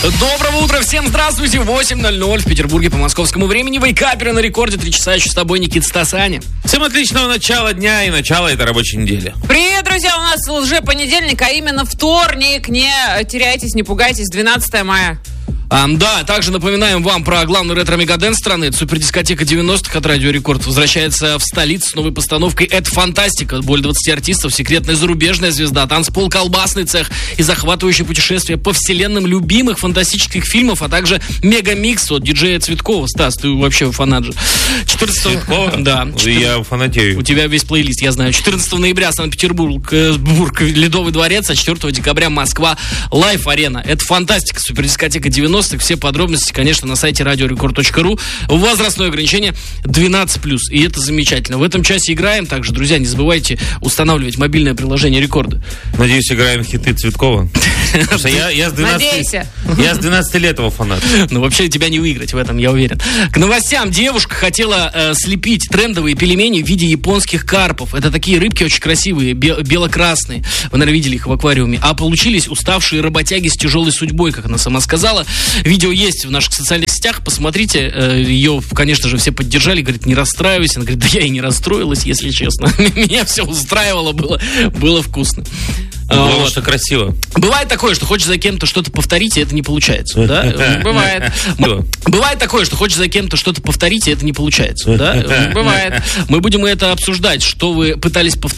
Доброго утра, всем здравствуйте. 8:00 в Петербурге по московскому времени. Вейкаперы на рекорде. 3 часа еще с тобой, Никита Стасани. Всем отличного начала дня и начала этой рабочей недели. Привет, друзья, у нас уже понедельник, а именно вторник. Не теряйтесь, не пугайтесь, 12 мая. Да, также напоминаем вам про главный ретро-мегаденс страны. Это супердискотека 90-х от Радио Рекорд. Возвращается в столицу с новой постановкой «Это фантастика». Более 20 артистов, секретная зарубежная звезда, танцпол, колбасный цех и захватывающее путешествие по вселенным любимых фантастических фильмов, а также мегамикс от диджея Цветкова. Стас, ты вообще фанат же. 14 Цветкова? Да. Я фанатею. У тебя весь плейлист, я знаю. 14 ноября Санкт-Петербург, Ледовый дворец, а 4 декабря Москва, Лайф-арена. Это фантастика, супердискотека 90-х. Все подробности, конечно, на сайте radiorecord.ru. Возрастное ограничение 12+. И это замечательно. В этом часе играем. Также, друзья, не забывайте устанавливать мобильное приложение Рекорда. Надеюсь, играем хиты Цветкова. Я с 12 лет его фанат. Ну, вообще, тебя не выиграть в этом, я уверен. К новостям. Девушка хотела слепить трендовые пельмени в виде японских карпов. Это такие рыбки очень красивые, бело-красные. Вы, наверное, видели их в аквариуме. А получились уставшие работяги с тяжелой судьбой, как она сама сказала. Видео есть в наших социальных сетях, посмотрите. Ее, конечно же, все поддержали. Говорит, не расстраивайся. Она говорит, да я и не расстроилась, если честно. Меня все устраивало, было вкусно. Было что красиво. Бывает такое, что хочешь за кем-то что-то повторить, и это не получается. Да? Бывает. Бывает такое, что хочешь за кем-то что-то повторить, и это не получается. Да? Бывает. Мы будем это обсуждать, что вы пытались повторить